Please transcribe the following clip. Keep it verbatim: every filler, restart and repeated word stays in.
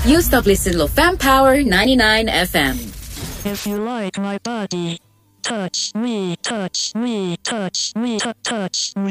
You stop listening to Fam Power ninety-nine F M. If you like my body, touch me, touch me, touch me, touch me.